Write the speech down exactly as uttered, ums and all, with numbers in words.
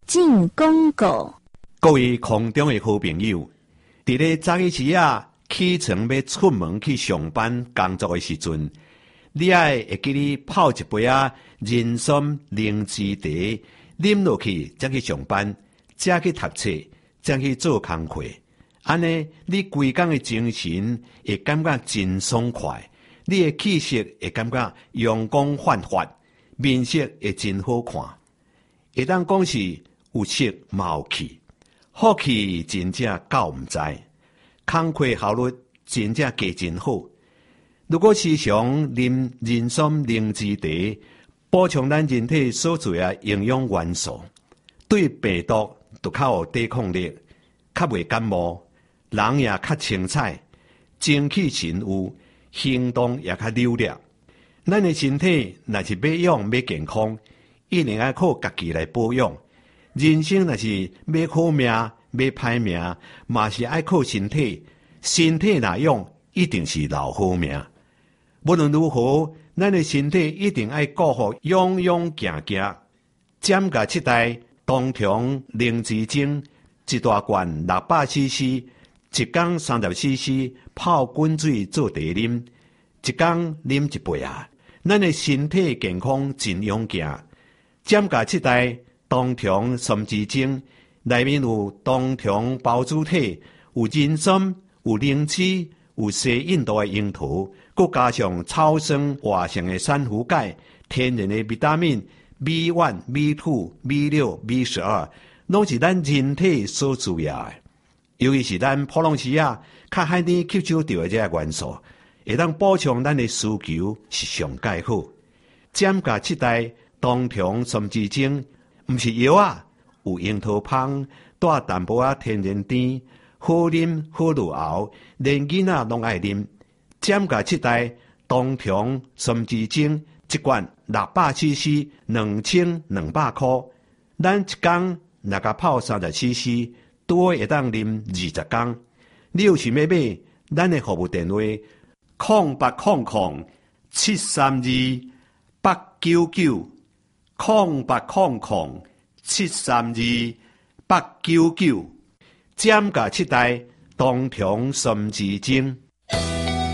进广告。 各位空中的好朋友，伫咧早起时啊，起床要出门去上班工作的时阵，你爱会记你泡一杯啊人参灵芝茶，啉落去才去上班，才去读册，才去做工课。安尼，你规工的精神会感觉真爽快，你的气色会感觉阳光焕发，面色会真好看。会当讲是有色有气，好气真正够唔知，工课效率真正加真好。如果时常啉人参灵芝茶，补充咱人体所需的营养元素，对病毒都较有抵抗力，较袂感冒。人也较清彩，精气神有，行动也较溜达。咱的身体若是要养要健康，一定要靠家己来保养。人生若是要好命要歹命，嘛是爱靠身体。身体若养，一定是留好命。无论如何，咱的身体一定爱顾好，养养行行。减价七代冬虫灵芝精，一大罐六百 C C。一天三十 C C 泡滚水做茶啉，一天啉一杯啊！咱的身体健康真勇健。减价七代冬虫参枝精，内面有冬虫孢子体，有人参，有灵芝，有西印度的樱桃，佮加上草酸活性的珊瑚钙，天然的维他命 B 一、B 二、B 六、B 十二，拢是咱人体所需要的。尤其是咱普朗西亚较海甜吸收到的这个元素，会当补充咱的需求是上介好。减价七代冬虫参枝精，毋是药啊，有樱桃香，带淡薄仔天然甜，好啉好入喉，连囡仔拢爱啉。减价七代冬虫参枝精，一罐六百 C C， 两千两百块。咱一天若甲泡三十 C C。多会当啉二十天，你有想要买？咱的服务电话：空八空空七三二八九九，空八空空七三二八九九，减价七代冬虫参枝精。